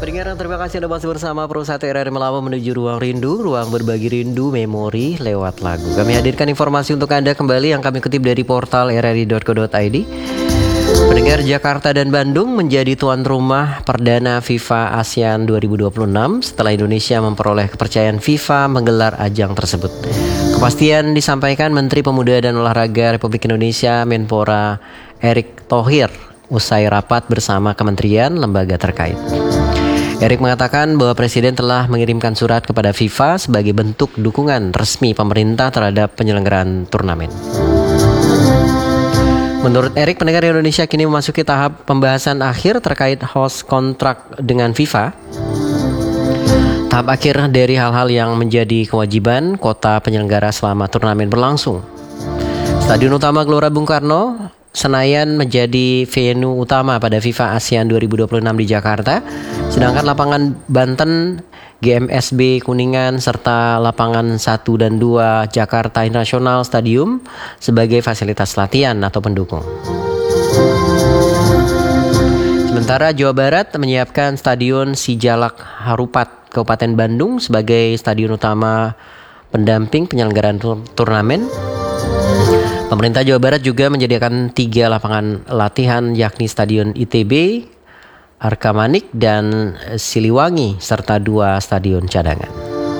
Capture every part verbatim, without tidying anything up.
Pendengar, terima kasih Anda masih bersama Pro satu R R Melawan menuju ruang rindu, ruang berbagi rindu, memori lewat lagu. Kami hadirkan informasi untuk Anda kembali yang kami kutip dari portal r r i dot co dot i d. Pendengar, Jakarta dan Bandung menjadi tuan rumah perdana FIFA ASEAN dua ribu dua puluh enam setelah Indonesia memperoleh kepercayaan FIFA menggelar ajang tersebut. Kepastian disampaikan Menteri Pemuda dan Olahraga Republik Indonesia Menpora Erick Thohir usai rapat bersama kementerian lembaga terkait. Erick mengatakan bahwa Presiden telah mengirimkan surat kepada FIFA sebagai bentuk dukungan resmi pemerintah terhadap penyelenggaraan turnamen. Menurut Erick, pendengar, Indonesia kini memasuki tahap pembahasan akhir terkait host kontrak dengan FIFA. Tahap akhir dari hal-hal yang menjadi kewajiban kota penyelenggara selama turnamen berlangsung. Stadion utama Gelora Bung Karno, Senayan menjadi venue utama pada FIFA ASEAN dua ribu dua puluh enam di Jakarta, sedangkan lapangan Banten, G M S B Kuningan, serta lapangan satu dan dua Jakarta International Stadium sebagai fasilitas latihan atau pendukung. Sementara Jawa Barat menyiapkan Stadion Sijalak Harupat Kabupaten Bandung sebagai stadion utama pendamping penyelenggaraan turnamen. Pemerintah Jawa Barat juga menyediakan tiga lapangan latihan, yakni Stadion I T B, Arkamanik, dan Siliwangi, serta dua stadion cadangan.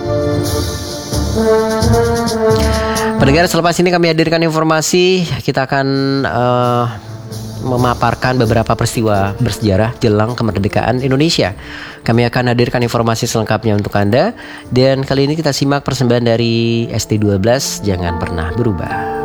Pendengar, selepas ini kami hadirkan informasi. Kita akan uh, memaparkan beberapa peristiwa bersejarah jelang kemerdekaan Indonesia. Kami akan hadirkan informasi selengkapnya untuk Anda. Dan kali ini kita simak persembahan dari S T dua belas, Jangan Pernah Berubah.